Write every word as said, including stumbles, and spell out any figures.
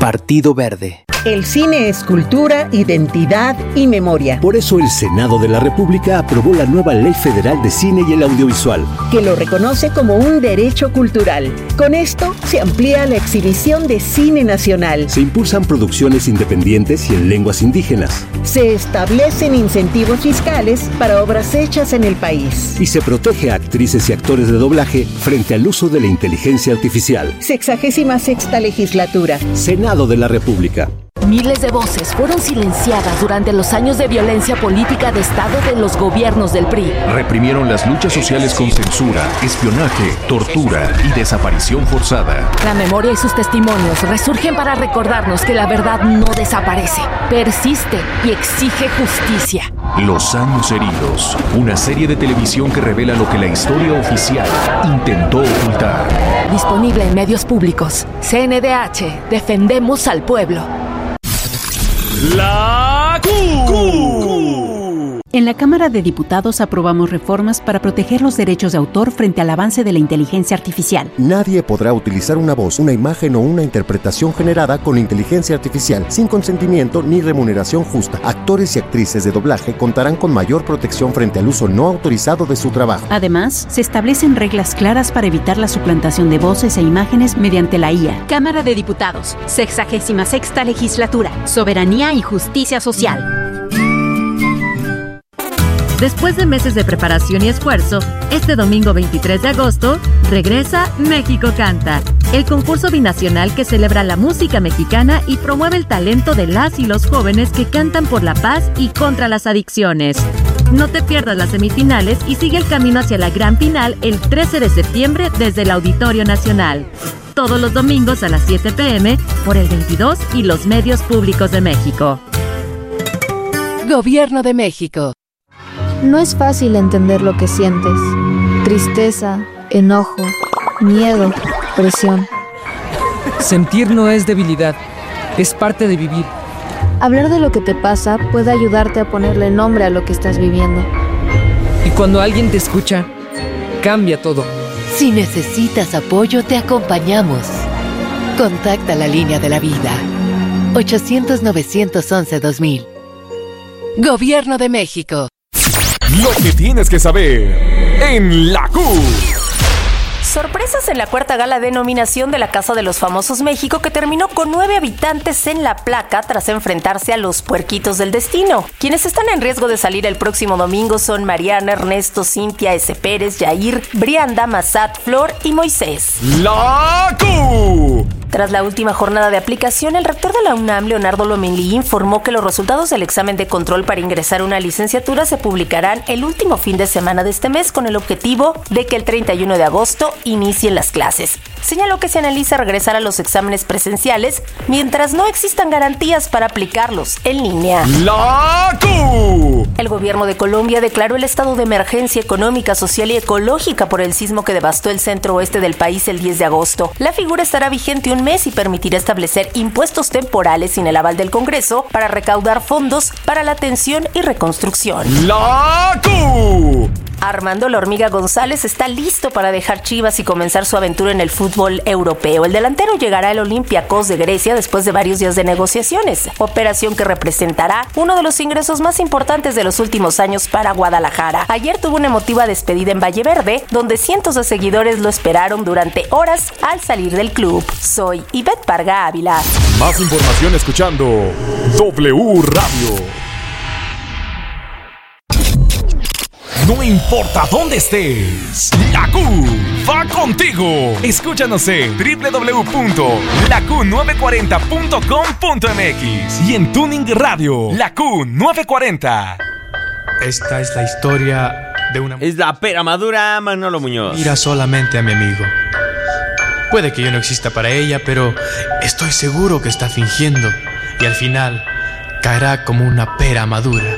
Partido Verde. El cine es cultura, identidad y memoria. Por eso el Senado de la República aprobó la nueva Ley Federal de Cine y el Audiovisual, que lo reconoce como un derecho cultural. Con esto se amplía la exhibición de cine nacional. Se impulsan producciones independientes y en lenguas indígenas. Se establecen incentivos fiscales para obras hechas en el país. Y se protege a actrices y actores de doblaje frente al uso de la inteligencia artificial. Sexagésima sexta legislatura. Senado de la República. Miles de voces fueron silenciadas durante los años de violencia política de Estado de los gobiernos del P R I. Reprimieron las luchas sociales con censura, espionaje, tortura y desaparición forzada. La memoria y sus testimonios resurgen para recordarnos que la verdad no desaparece, persiste y exige justicia. Los años heridos, una serie de televisión que revela lo que la historia oficial intentó ocultar. Disponible en medios públicos. C N D H, defendemos al pueblo. La Q. En la Cámara de Diputados aprobamos reformas para proteger los derechos de autor frente al avance de la inteligencia artificial. Nadie podrá utilizar una voz, una imagen o una interpretación generada con inteligencia artificial sin consentimiento ni remuneración justa. Actores y actrices de doblaje contarán con mayor protección frente al uso no autorizado de su trabajo. Además, se establecen reglas claras para evitar la suplantación de voces e imágenes mediante la I A. Cámara de Diputados, sexagésima sexta legislatura, soberanía y justicia social. Después de meses de preparación y esfuerzo, este domingo veintitrés de agosto, regresa México Canta, el concurso binacional que celebra la música mexicana y promueve el talento de las y los jóvenes que cantan por la paz y contra las adicciones. No te pierdas las semifinales y sigue el camino hacia la gran final el trece de septiembre desde el Auditorio Nacional. Todos los domingos a las siete pe eme por el veintidós y los medios públicos de México. Gobierno de México. No es fácil entender lo que sientes. Tristeza, enojo, miedo, presión. Sentir no es debilidad, es parte de vivir. Hablar de lo que te pasa puede ayudarte a ponerle nombre a lo que estás viviendo. Y cuando alguien te escucha, cambia todo. Si necesitas apoyo, te acompañamos. Contacta la línea de la vida. ochocientos, novecientos once, dos mil. Gobierno de México. Lo que tienes que saber en la Q. Sorpresas en la cuarta gala de nominación de la Casa de los Famosos México, que terminó con nueve habitantes en la placa tras enfrentarse a los puerquitos del destino. Quienes están en riesgo de salir el próximo domingo son Mariana, Ernesto, Cintia, S. Pérez, Yair, Brianda, Massat, Flor y Moisés. La Q. Tras la última jornada de aplicación, el rector de la UNAM, Leonardo Lomelí, informó que los resultados del examen de control para ingresar a una licenciatura se publicarán el último fin de semana de este mes, con el objetivo de que el treinta y uno de agosto inicien las clases. Señaló que se analiza regresar a los exámenes presenciales mientras no existan garantías para aplicarlos en línea. La Q. El gobierno de Colombia declaró el estado de emergencia económica, social y ecológica por el sismo que devastó el centro oeste del país el diez de agosto. La figura estará vigente un mes y permitirá establecer impuestos temporales sin el aval del Congreso para recaudar fondos para la atención y reconstrucción. La Q. Armando La Hormiga González está listo para dejar Chivas y comenzar su aventura en el fútbol europeo. El delantero llegará al Olympiacos de Grecia después de varios días de negociaciones, operación que representará uno de los ingresos más importantes de los últimos años para Guadalajara. Ayer tuvo una emotiva despedida en Valle Verde, donde cientos de seguidores lo esperaron durante horas al salir del club. Soy Ivette Parga Ávila. Más información escuchando W Radio. No importa dónde estés, la Q va contigo. Escúchanos en doble u doble u doble u punto la q nueve cuarenta punto com punto m x y en Tuning Radio, la Q nueve cuarenta. Esta es la historia de una... Es la pera madura, Manolo Muñoz. Mira solamente a mi amigo. Puede que yo no exista para ella, pero estoy seguro que está fingiendo y al final caerá como una pera madura.